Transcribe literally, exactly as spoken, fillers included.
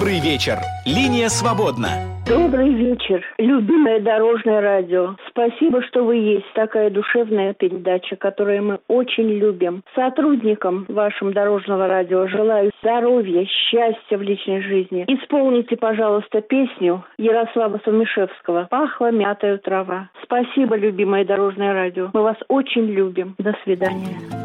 Добрый вечер. Линия свободна. Добрый вечер, любимое Дорожное радио. Спасибо, что вы есть. Такая душевная передача, которую мы очень любим. Сотрудникам вашим Дорожного радио желаю здоровья, счастья в личной жизни. Исполните, пожалуйста, песню Ярослава Сумишевского «Пахла мятою трава». Спасибо, любимое Дорожное радио. Мы вас очень любим. До свидания.